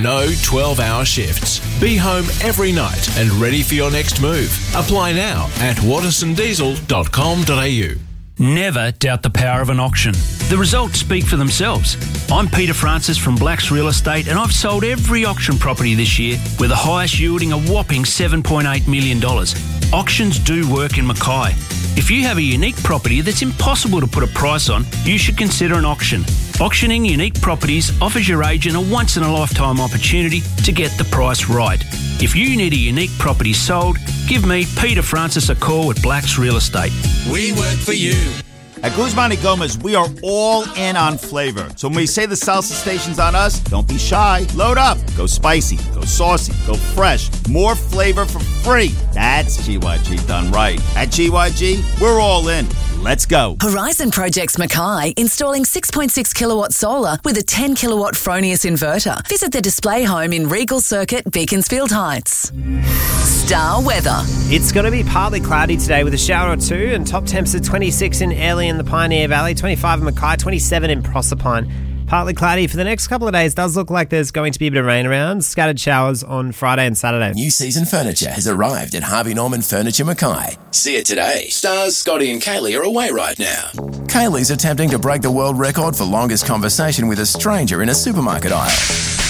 No 12-hour shifts. Be home every night and ready for your next move. Apply now at watersondiesel.com.au. Never doubt the power of an auction. The results speak for themselves. I'm Peter Francis from Blacks Real Estate, and I've sold every auction property this year, with the highest yielding a whopping $7.8 million. Auctions do work in Mackay. If you have a unique property that's impossible to put a price on, you should consider an auction. Auctioning unique properties offers your agent a once-in-a-lifetime opportunity to get the price right. If you need a unique property sold, give me, Peter Francis, a call at Blacks Real Estate. We work for you. At Guzman y Gomez, we are all in on flavor. So when we say the salsa station's on us, don't be shy. Load up. Go spicy. Go saucy. Go fresh. More flavor for free. That's GYG done right. At GYG, we're all in. Let's go. Horizon Projects Mackay, installing 6.6 kilowatt solar with a 10 kilowatt Fronius inverter. Visit the display home in Regal Circuit, Beaconsfield Heights. Star weather. It's going to be partly cloudy today with a shower or two, and top temps are 26 in Airlie and the Pioneer Valley, 25 in Mackay, 27 in Proserpine. Partly cloudy for the next couple of days. Does look like there's going to be a bit of rain around. Scattered showers on Friday and Saturday. New season furniture has arrived at Harvey Norman Furniture Mackay. See it today. Stars, Scotty and Kaylee are away right now. Kaylee's attempting to break the world record for longest conversation with a stranger in a supermarket aisle.